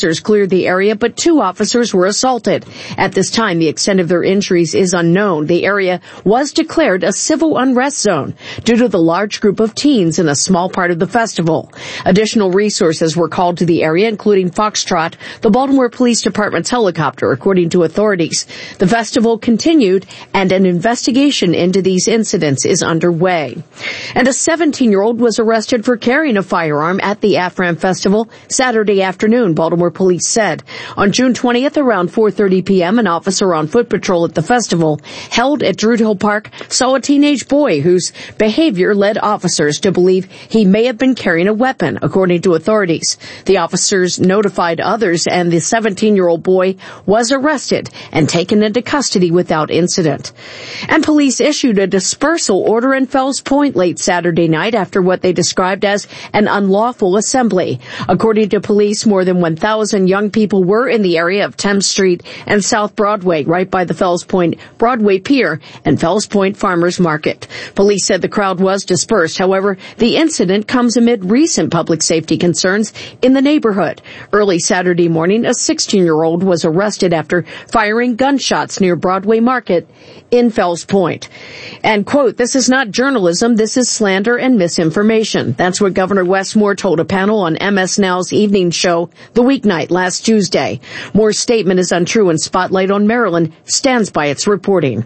officers cleared the area, but 2 officers were assaulted. At this time, the extent of their injuries is unknown. The area was declared a civil unrest zone due to the large group of teens in a small part of the festival. Additional resources were called to the area, including Foxtrot, the Baltimore Police Department's helicopter, according to authorities. The festival continued, and an investigation into these incidents is underway. And a 17-year-old was arrested for carrying a firearm at the AFRAM Festival Saturday afternoon, Baltimore police said. On June 20th, around 4:30 p.m., an officer on foot patrol at the festival held at Druid Hill Park saw a teenage boy whose behavior led officers to believe he may have been carrying a weapon, according to authorities. The officers notified others, and the 17-year-old boy was arrested and taken into custody without incident. And police issued a dispersal order in Fells Point late Saturday night after what they described as an unlawful assembly. According to police, more than 1,000 young people were in the area of Thames Street and South Broadway, right by the Fells Point Broadway Pier and Fells Point Farmers Market. Police said the crowd was dispersed. However, the incident comes amid recent public safety concerns in the neighborhood. Early Saturday morning, a 16-year-old was arrested after firing gunshots near Broadway Market in Fells Point. And, quote, "This is not journalism, this is slander and misinformation." That's what Governor Wes Moore told a panel on MS Now's evening show The Weeknight last Tuesday. Moore's statement is untrue, and Spotlight on Maryland stands by its reporting.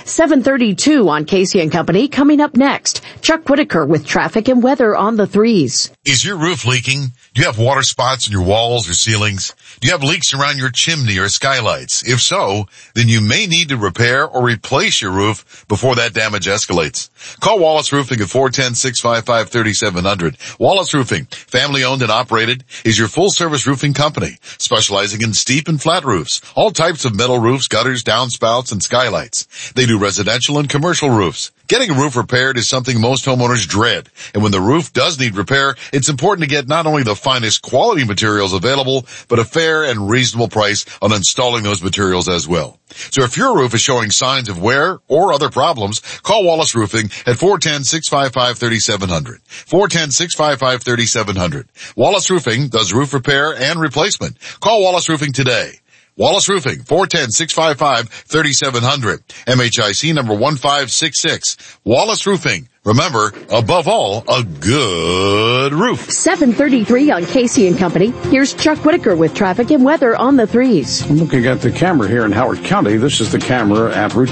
7:32 on Casey and Company. Coming up next, Chuck Whitaker with traffic and weather on the 3s. Is your roof leaking? Do you have water spots in your walls or ceilings? Do you have leaks around your chimney or skylights? If so, then you may need to repair or replace your roof before that damage escalates. Call Wallace Roofing at 410-655-3700. Wallace Roofing, family owned and operated, is your full service roofing company, specializing in steep and flat roofs, all types of metal roofs, gutters, downspouts, and skylights. They do residential and commercial roofs. Getting a roof repaired is something most homeowners dread, and when the roof does need repair, it's important to get not only the finest quality materials available, but a fair and reasonable price on installing those materials as well. So if your roof is showing signs of wear or other problems, call Wallace Roofing at 410-655-3700. 410-655-3700. Wallace Roofing does roof repair and replacement. Call Wallace Roofing today. Wallace Roofing, 410-655-3700. MHIC number 1566. Wallace Roofing. Remember, above all, a good roof. 7:33 on Casey and Company. Here's Chuck Whitaker with traffic and weather on the 3s. I'm looking at the camera here in Howard County. This is the camera at Route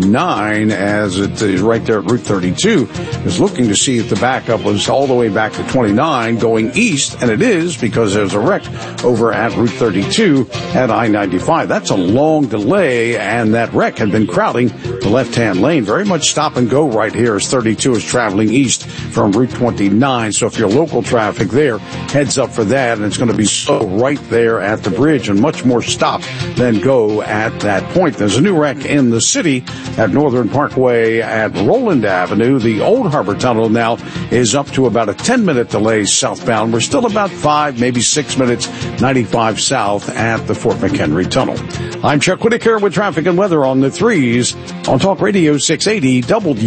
29 as it is right there at Route 32. Is looking to see if the backup was all the way back to 29 going east, and it is because there's a wreck over at Route 32 at I-95. That's a long delay, and that wreck had been crowding the left-hand lane. Very much stop and go right here as 32 is traveling east from Route 29. So if you're local traffic there, heads up for that. And it's going to be slow right there at the bridge and much more stop than go at that point. There's a new wreck in the city at Northern Parkway at Roland Avenue. The Old Harbor Tunnel now is up to about a 10-minute delay southbound. We're still about 5, maybe 6 minutes, 95 south at the Fort McHenry Tunnel. I'm Chuck Whitaker with traffic and weather on the 3s on Talk Radio 680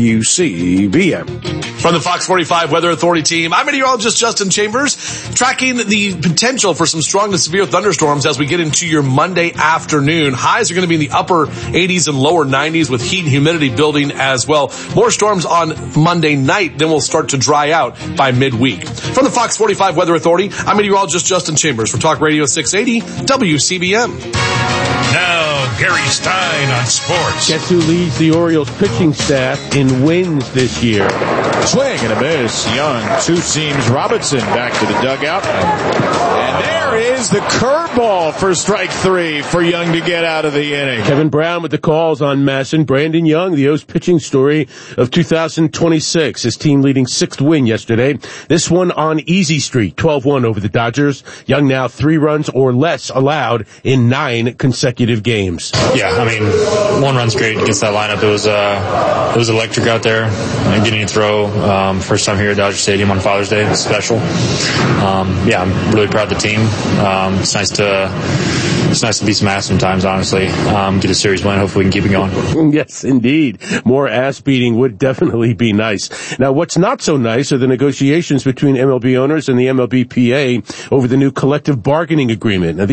WCBM. From the Fox 45 Weather Authority team, I'm meteorologist Justin Chambers, tracking the potential for some strong to severe thunderstorms as we get into your Monday afternoon. Highs are going to be in the upper 80s and lower 90s with heat and humidity building as well. More storms on Monday night, then we'll start to dry out by midweek. From the Fox 45 Weather Authority, I'm meteorologist Justin Chambers for Talk Radio 680 WCBM. Now, Gary Stein on sports. Guess who leads the Orioles pitching staff in wins this year? Swing and a miss. Young, two seams. Robinson back to the dugout. And there is the curveball for strike 3 for Young to get out of the inning. Kevin Brown with the calls on Masson. Brandon Young, the O's pitching story of 2026. His team leading 6th win yesterday. This one on easy street, 12-1 over the Dodgers. Young now 3 runs or less allowed in 9 consecutive games. Yeah, I mean, 1 run's great against that lineup. It was electric out there. Getting a throw, first time here at Dodger Stadium on Father's Day was special. Yeah, I'm really proud of the team. It's nice to beat some ass sometimes, honestly. Get a series win. Hopefully we can keep it going. Yes, indeed. More ass beating would definitely be nice. Now, what's not so nice are the negotiations between MLB owners and the MLBPA over the new collective bargaining agreement. Now,